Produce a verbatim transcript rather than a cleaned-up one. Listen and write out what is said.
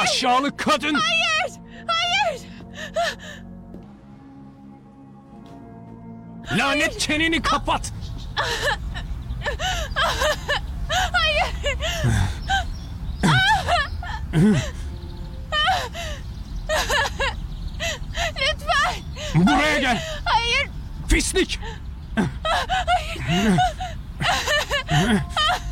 Aşağılık kadın! Hayır! Hayır! Lanet çeneni kapat! Hayır! Lütfen! Buraya gel! Hayır! Pislik! Hayır!